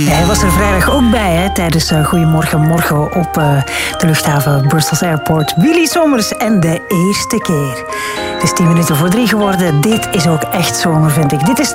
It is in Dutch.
Hij was er vrijdag ook bij, hè, tijdens Goedemorgen Morgen op de luchthaven Brussels Airport. Willy Sommers en de eerste keer. Het is 3:10 geworden. Dit is ook echt zomer, vind ik. Dit is